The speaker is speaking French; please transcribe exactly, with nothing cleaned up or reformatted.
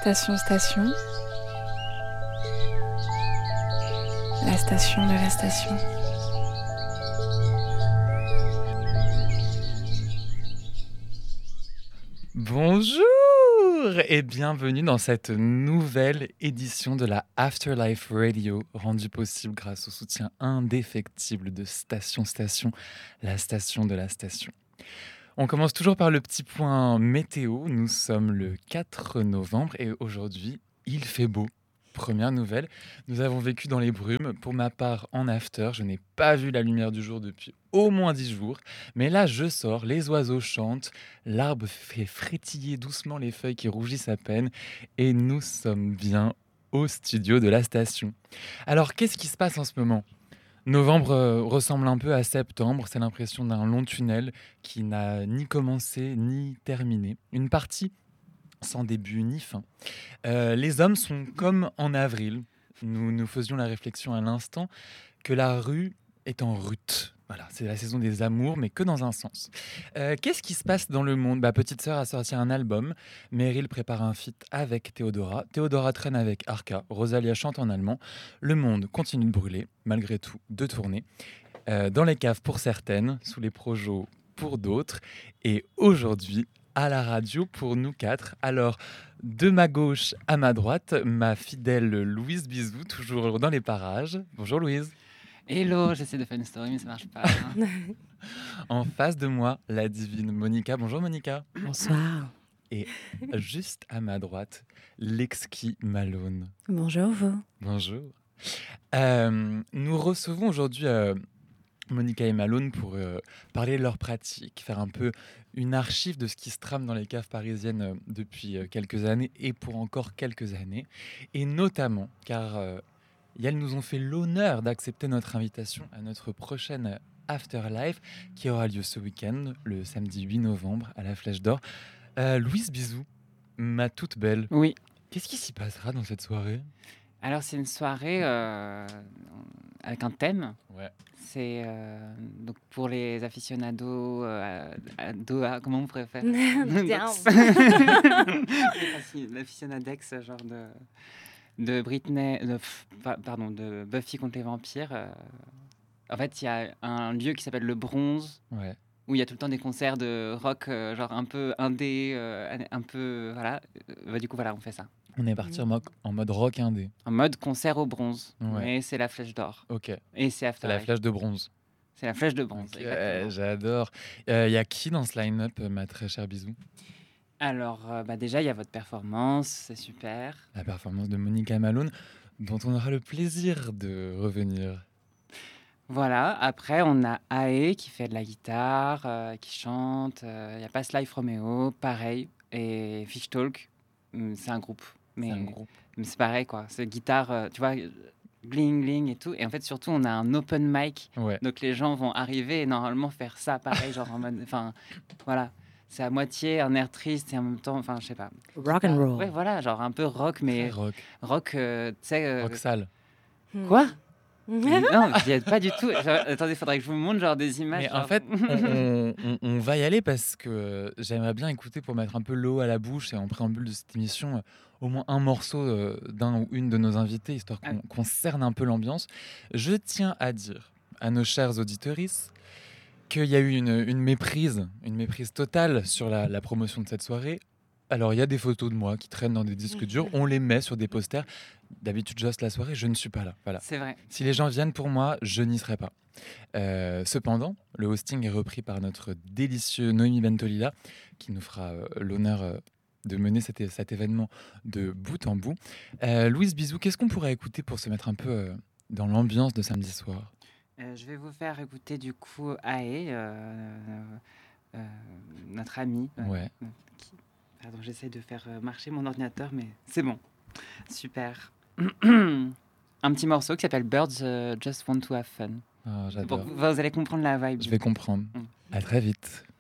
Station Station, la station de la station. Bonjour et bienvenue dans cette nouvelle édition de la Afterlife Radio, rendue possible grâce au soutien indéfectible de Station Station, la station de la station. On commence toujours par le petit point météo. Nous sommes le quatre novembre et aujourd'hui, il fait beau. Première nouvelle, nous avons vécu dans les brumes. Pour ma part, en after, je n'ai pas vu la lumière du jour depuis au moins dix jours. Mais là, je sors, les oiseaux chantent, l'arbre fait frétiller doucement les feuilles qui rougissent à peine et nous sommes bien au studio de la station. Alors, qu'est-ce qui se passe en ce moment ? Novembre euh, ressemble un peu à septembre, c'est l'impression d'un long tunnel qui n'a ni commencé ni terminé. Une partie sans début ni fin. Euh, les hommes sont comme en avril. Nous nous faisions la réflexion à l'instant que la rue est en rut. Voilà, c'est la saison des amours, mais que dans un sens. Euh, qu'est-ce qui se passe dans le monde ? Bah, Petite Sœur a sorti un album. Meryl prépare un feat avec Théodora. Théodora traîne avec Arca. Rosalia chante en allemand. Le monde continue de brûler, malgré tout, de tourner. Euh, dans les caves pour certaines, sous les projos pour d'autres. Et aujourd'hui, à la radio pour nous quatre. Alors, de ma gauche à ma droite, ma fidèle Louise Bisou, toujours dans les parages. Bonjour Louise. Hello, j'essaie de faire une story mais ça marche pas. En face de moi, la divine Monica. Bonjour Monica. Bonsoir. Et juste à ma droite, l'exquis Malone. Bonjour vous. Bonjour. Euh, nous recevons aujourd'hui euh, Monica et Malone pour euh, parler de leur pratique, faire un peu une archive de ce qui se trame dans les caves parisiennes euh, depuis euh, quelques années et pour encore quelques années. Et notamment, car euh, elles nous ont fait l'honneur d'accepter notre invitation à notre prochaine Afterlife qui aura lieu ce week-end, le samedi huit novembre, à la Flèche d'Or. Euh, Louise Bisou, ma toute belle. Oui. Qu'est-ce qui s'y passera dans cette soirée ? Alors c'est une soirée euh, avec un thème. Ouais. C'est euh, donc pour les aficionados, euh, ados, ah, comment on pourrait faire L'aficionadex, genre de de Britney, de, pardon, de Buffy contre les vampires. Euh, en fait, il y a un lieu qui s'appelle le Bronze. Ouais. Où il y a tout le temps des concerts de rock, euh, genre un peu indé, euh, un peu, voilà. Bah, du coup, voilà, on fait ça. On est parti en mode, en mode rock indé. En mode concert au bronze. Ouais. Mais c'est la Flèche d'Or. Ok. Et c'est Afterlife. C'est la flèche de bronze. C'est la Flèche de bronze, Okay, exactement. j'adore. Il euh, y a qui dans ce line-up, ma très chère Bisou ? Alors, euh, bah déjà, il y a votre performance, c'est super. La performance de Monica Malone, dont on aura le plaisir de revenir. Voilà, après on a Ae qui fait de la guitare, euh, qui chante, il euh, y a Past Life Romeo, pareil, et Fish Talk, c'est un groupe. Mais c'est un groupe. Mais c'est pareil quoi, c'est guitare, euh, tu vois, bling bling et tout, et en fait surtout on a un open mic, ouais. Donc les gens vont arriver et normalement faire ça pareil, genre en mode, enfin voilà. C'est à moitié un air triste et en même temps, enfin, je sais pas. Rock and roll. Ouais, voilà, genre un peu rock, mais Très rock. Rock, euh, tu sais. Euh... Rock sale. Quoi ? Non, il n'y a pas du tout. Genre, attendez, il faudrait que je vous montre genre des images. Mais genre... en fait, on, on, on va y aller parce que j'aimerais bien écouter pour mettre un peu l'eau à la bouche et en préambule de cette émission, au moins un morceau d'un ou une de nos invités, histoire qu'on, ah. qu'on cerne un peu l'ambiance. Je tiens à dire à nos chers auditorices qu'il y a eu une, une méprise, une méprise totale sur la, la promotion de cette soirée. Alors, il y a des photos de moi qui traînent dans des disques durs, on les met sur des posters. D'habitude, j'hoste la soirée, je ne suis pas là. Voilà. C'est vrai. Si les gens viennent pour moi, je n'y serai pas. Euh, cependant, le hosting est repris par notre délicieux Noémie Bentolila, qui nous fera euh, l'honneur euh, de mener cet, cet événement de bout en bout. Euh, Louise Bisou, qu'est-ce qu'on pourrait écouter pour se mettre un peu euh, dans l'ambiance de samedi soir ? euh, Je vais vous faire écouter du coup Ae, euh, euh, notre amie. Ouais. Euh, qui... Pardon, j'essaie de faire marcher mon ordinateur, mais c'est bon. Super. Un petit morceau qui s'appelle Birds uh, Just Want to Have Fun. Oh, j'adore. Bon, vous allez comprendre la vibe. Je vais comprendre. Mm. À très vite.